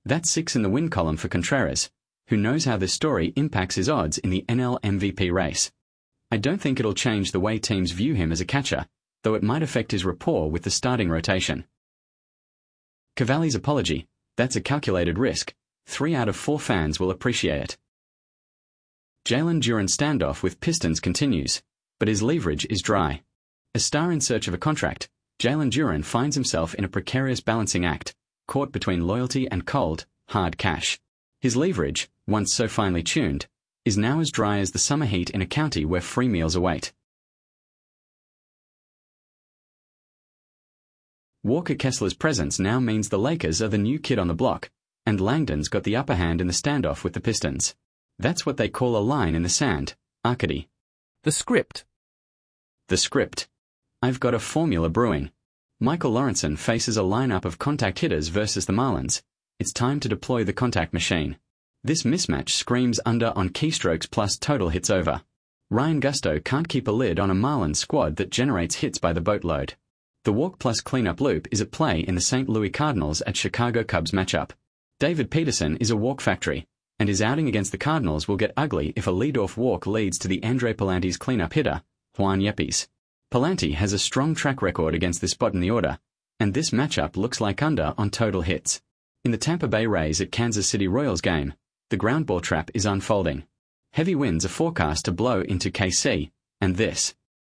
That's 6 in the win column for Contreras, who knows how this story impacts his odds in the NL MVP race. I don't think it'll change the way teams view him as a catcher, though it might affect his rapport with the starting rotation. Cavalli's apology, that's a calculated risk. 3 out of 4 fans will appreciate it. Jalen Duren's standoff with Pistons continues, but his leverage is dry. A star in search of a contract, Jalen Duren finds himself in a precarious balancing act, caught between loyalty and cold, hard cash. His leverage, once so finely tuned, is now as dry as the summer heat in a county where free meals await. Walker Kessler's presence now means the Lakers are the new kid on the block, and Langdon's got the upper hand in the standoff with the Pistons. That's what they call a line in the sand, Arcady. The script. The script. I've got a formula brewing. Michael Lawrenson faces a lineup of contact hitters versus the Marlins. It's time to deploy the contact machine. This mismatch screams under on keystrokes plus total hits over. Ryan Gusto can't keep a lid on a Marlins squad that generates hits by the boatload. The walk plus cleanup loop is at play in the St. Louis Cardinals at Chicago Cubs matchup. David Peterson is a walk factory, and his outing against the Cardinals will get ugly if a leadoff walk leads to the Andre Palante's cleanup hitter, Juan Yepes. Palante has a strong track record against this spot in the order, and this matchup looks like under on total hits. In the Tampa Bay Rays at Kansas City Royals game, the ground ball trap is unfolding. Heavy winds are forecast to blow into KC, and this.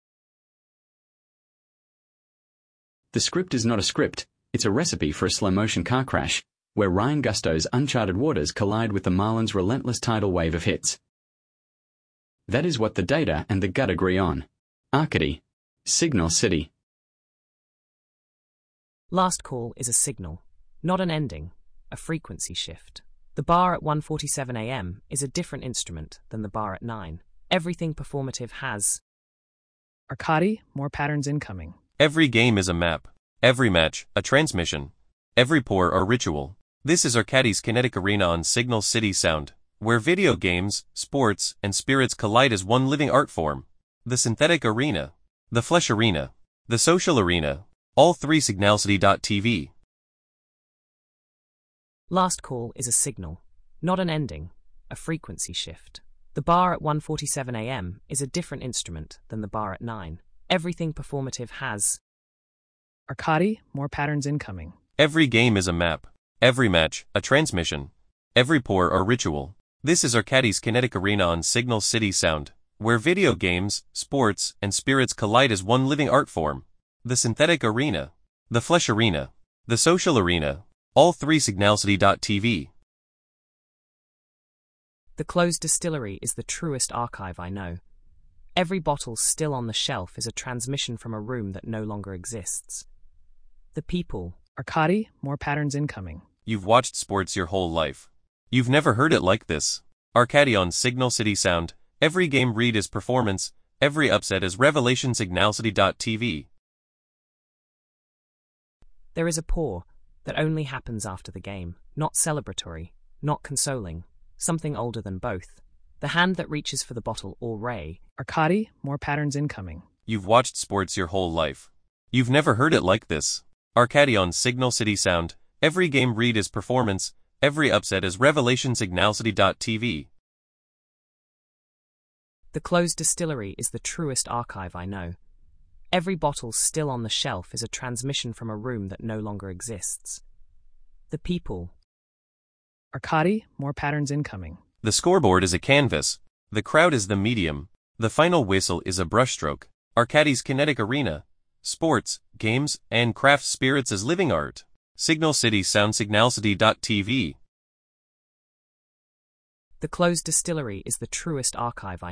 The script is not a script, it's a recipe for a slow-motion car crash, where Ryan Gusto's uncharted waters collide with the Marlins' relentless tidal wave of hits. That is what the data and the gut agree on. Arcady. Signal City. Last call is a signal, not an ending, a frequency shift. The bar at 1:47 a.m. is a different instrument than the bar at 9. Everything performative has. Arcady, more patterns incoming. Every game is a map. Every match, a transmission. Every pour, a ritual. This is Arcady's Kinetic Arena on Signal City Sound, where video games, sports, and spirits collide as one living art form. The synthetic arena, the flesh arena, the social arena, all three Signalcity.tv. Last call is a signal, not an ending, a frequency shift. The bar at 1:47 a.m. is a different instrument than the bar at 9. Everything performative has. Arcady, more patterns incoming. Every game is a map. Every match, a transmission. Every pour, a ritual. This is Arcady's Kinetic Arena on Signal City Sound, where video games, sports, and spirits collide as one living art form. The synthetic arena, the flesh arena, the social arena, all three Signalcity.tv. The closed distillery is the truest archive I know. Every bottle still on the shelf is a transmission from a room that no longer exists. The people. Arcady, more patterns incoming. You've watched sports your whole life. You've never heard it like this. Arcady on Signal City Sound. Every game read is performance. Every upset is revelation. Signalcity.tv. There is a pour that only happens after the game, not celebratory, not consoling, something older than both. The hand that reaches for the bottle or ray. Arcady, more patterns incoming. You've watched sports your whole life. You've never heard it like this. Arcady on Signal City Sound. Every game read is performance. Every upset is revelation. Signalcity.tv. The closed distillery is the truest archive I know. Every bottle still on the shelf is a transmission from a room that no longer exists. The people. Arcady, more patterns incoming. The scoreboard is a canvas. The crowd is the medium. The final whistle is a brushstroke. Arcady's Kinetic Arena. Sports, games, and craft spirits as living art. Signal City Sound. Signalcity.tv. The closed distillery is the truest archive I know.